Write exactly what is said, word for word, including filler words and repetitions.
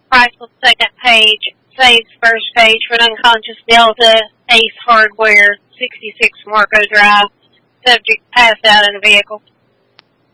Priceless second page. Saves first page for an unconscious Delta. Ace Hardware. sixty-six Marco Drive. Subject passed out in a vehicle.